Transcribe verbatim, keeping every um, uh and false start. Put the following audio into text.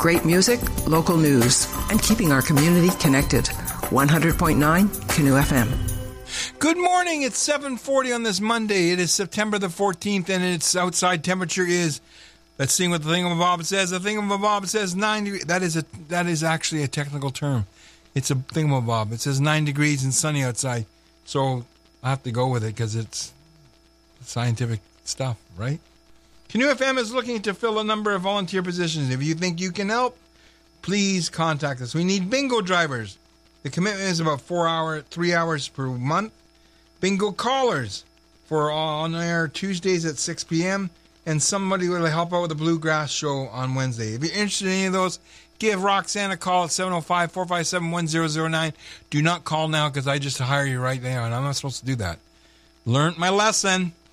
Great music, local news, and keeping our community connected. one hundred point nine Canoe F M. Good morning. It's seven forty on this Monday. It is September the fourteenth, and its outside temperature is, let's see what the thingamabob says. The thingamabob says nine degrees. That is a that is actually a technical term. It's a thingamabob. It says nine degrees and sunny outside. So I have to go with it because it's scientific stuff, right? Canoe F M is looking to fill a number of volunteer positions. If you think you can help, please contact us. We need bingo drivers. The commitment is about four hour, three hours per month. Bingo callers for on air Tuesdays at six p.m. And somebody will help out with the Bluegrass show on Wednesday. If you're interested in any of those, give Roxanne a call at seven oh five, four five seven, one zero zero nine. Do not call now because I just hire you right now, and I'm not supposed to do that. Learned my lesson.